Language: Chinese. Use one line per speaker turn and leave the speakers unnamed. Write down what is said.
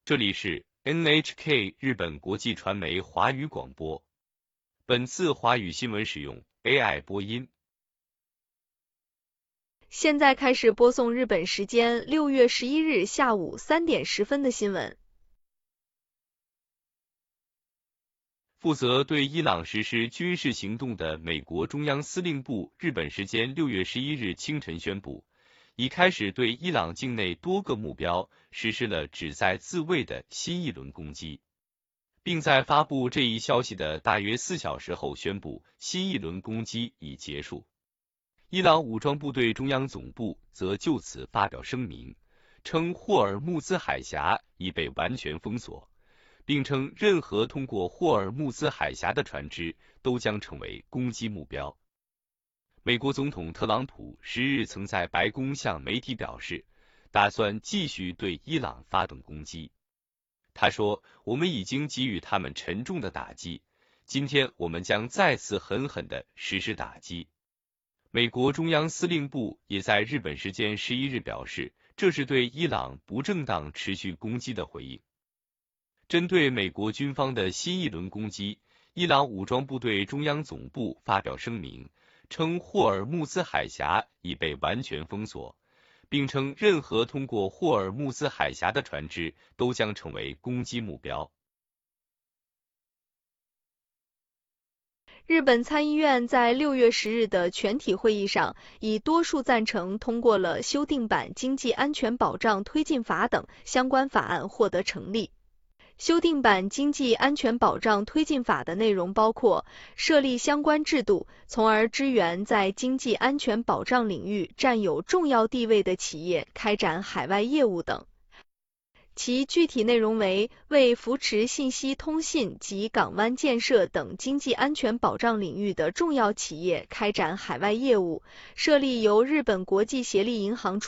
这里是 NHK 日本国际传媒华语广播。本次华语新闻使用 AI 播音。
现在开始播送日本时间6月11日下午3点10分的新闻。
负责对伊朗实施军事行动的美国中央司令部日本时间6月11日清晨宣布，已开始对伊朗境内多个目标实施了旨在自卫的新一轮攻击，并在发布这一消息的大约4小时后宣布新一轮攻击已结束。伊朗武装部队中央总部则就此发表声明，称霍尔木兹海峡已被完全封锁，并称任何通过霍尔木兹海峡的船只都将成为攻击目标。美国总统特朗普10日曾在白宫向媒体表示，打算继续对伊朗发动攻击。他说，我们已经给予他们沉重的打击，今天我们将再次狠狠地实施打击。美国中央司令部也在日本时间11日表示，这是对伊朗不正当持续攻击的回应。针对美国军方的新一轮攻击，伊朗武装部队中央总部发表声明，称霍尔木兹海峡已被完全封锁，并称任何通过霍尔木兹海峡的船只都将成为攻击目标。
日本参议院在6月10日的全体会议上，以多数赞成通过了修订版经济安全保障推进法等相关法案获得成立。修订版经济安全保障推进法的内容包括设立相关制度，从而支援在经济安全保障领域占有重要地位的企业开展海外业务等。其具体内容为为扶持信息通信及港湾建设等经济安全保障领域的重要企业开展海外业务，设立由日本国际协力银行